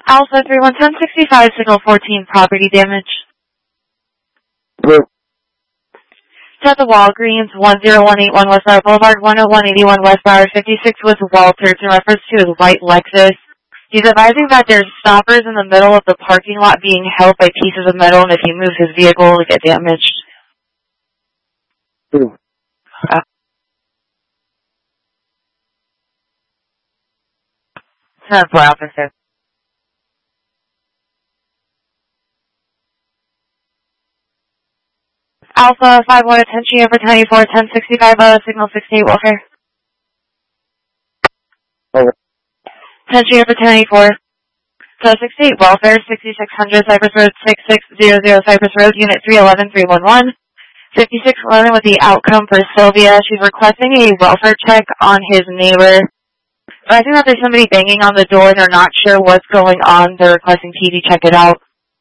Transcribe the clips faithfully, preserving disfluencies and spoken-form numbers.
Alpha three one ten sixty-five, signal fourteen, property damage. Blue. It's at the Walgreens, one oh one eight one West Broward Boulevard, one oh one eighty-one West Broward, fifty-six with Walter. It's in reference to his white Lexus. He's advising that there's stoppers in the middle of the parking lot being held by pieces of metal, and if he moves his vehicle, it'll get damaged. Blue. Uh, ten four, officer. Alpha five one, attention for ninety-four, ten sixty-five, uh, signal sixty-eight, welfare. Over. Attention for ninety-four. So sixty-eight, welfare, sixty-six hundred, Cypress Road, six six zero zero, Cypress Road, unit three eleven three one one. fifty-six eleven with the outcome for Sylvia. She's requesting a welfare check on his neighbor. I think that there's somebody banging on the door and they're not sure what's going on. They're requesting T V check it out.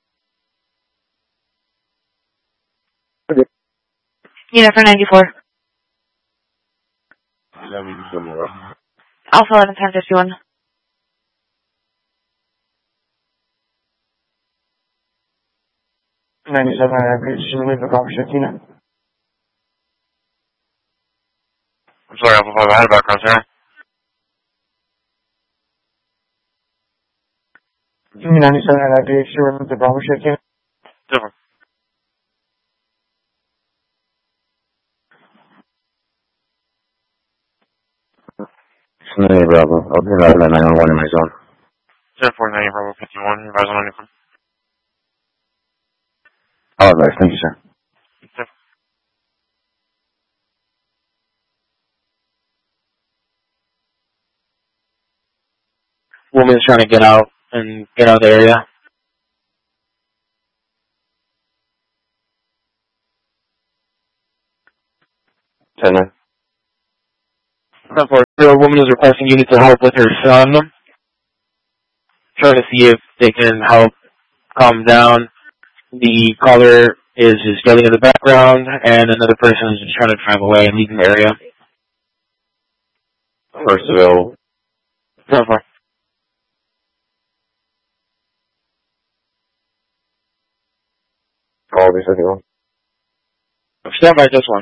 Okay. Unit for ninety-four. Alpha eleven ten fifty-one. ninety-seven, I agree. Should we leave the proper shift unit? I'm sorry, Alpha five, I had a background, sir. Give me ninety-seven, I agree. Should we remove the proper shift unit? Different. Hey, Bravo. I'll be right at nine one one in my zone. ten four ninety, Bravo fifty-one, you guys on anything? All right, thank you, sir. Different. Woman's trying to get out and get out of the area. ten nine. ten four, a woman is requesting unit to help with her son. Trying to see if they can help calm down. The caller is just yelling in the background, and another person is just trying to drive away and leave the area. First available. ten four. Call me second one. Stand by, just one.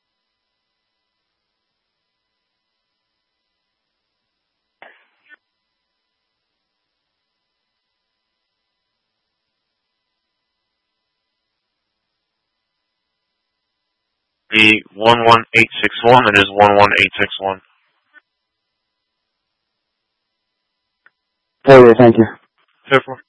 The one one eight six one, it is one one eight six one. Hey, thank you. ten four.